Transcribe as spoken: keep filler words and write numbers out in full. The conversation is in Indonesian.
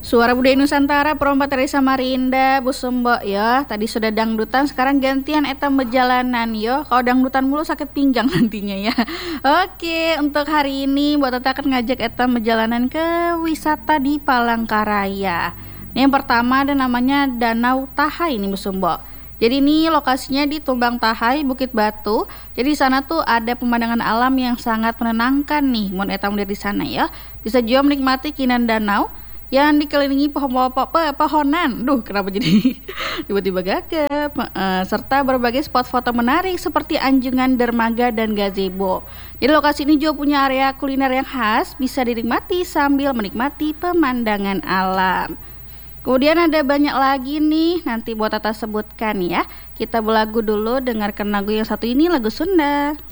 Suara Budaya Nusantara perompat dari Samarinda, Bu Sumbo ya. Tadi sudah dangdutan, sekarang gantian eta bejalanan yo. Kalau dangdutan mulu sakit pinggang nantinya ya. Oke, untuk hari ini buat Tata akan ngajak eta bejalanan ke wisata di Palangkaraya. Ini yang pertama ada namanya Danau Tahai nih Bu Sumbo. Jadi ini lokasinya di Tumbang Tahai, Bukit Batu. Jadi di sana tuh ada pemandangan alam yang sangat menenangkan nih. Mun eta di sana ya. Bisa juga menikmati keindahan danau yang dikelilingi pohon-pohonan. Duh, kenapa jadi tiba-tiba gagap. Uh, serta berbagai spot foto menarik seperti anjungan dermaga dan gazebo. Jadi lokasi ini juga punya area kuliner yang khas, bisa dinikmati sambil menikmati pemandangan alam. Kemudian ada banyak lagi nih, nanti buat Tata sebutkan ya. Kita berlagu dulu, dengarkan lagu yang satu ini, lagu Sunda.